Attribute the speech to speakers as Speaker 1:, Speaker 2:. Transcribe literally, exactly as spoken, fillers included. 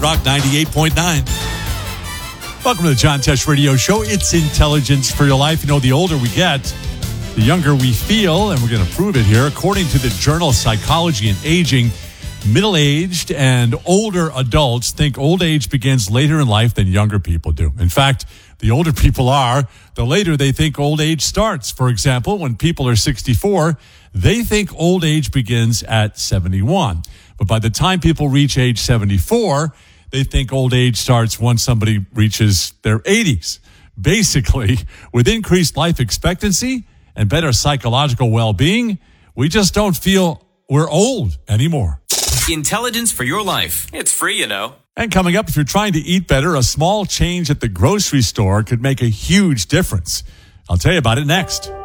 Speaker 1: Rock ninety-eight point nine. Welcome to the John Tesh Radio Show. It's intelligence for your life. You know, the older we get, the younger we feel, and we're going to prove it here. According to the journal Psychology and Aging, middle-aged and older adults think old age begins later in life than younger people do. In fact, the older people are, the later they think old age starts. For example, when people are sixty-four, they think old age begins at seventy-one. But by the time people reach age seventy-four, they think old age starts once somebody reaches their eighties. Basically, with increased life expectancy and better psychological well-being, we just don't feel we're old anymore.
Speaker 2: Intelligence for your life. It's free, you know.
Speaker 1: And coming up, if you're trying to eat better, a small change at the grocery store could make a huge difference. I'll tell you about it next.